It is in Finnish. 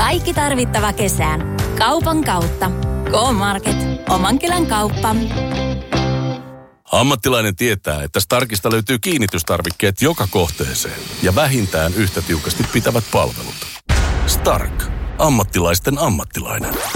Kaikki tarvittava kesään. Kaupan kautta. K-Market. Oman kylän kauppa. Ammattilainen tietää, että Starkista löytyy kiinnitystarvikkeet joka kohteeseen ja vähintään yhtä tiukasti pitävät palvelut. Stark. Ammattilaisten ammattilainen.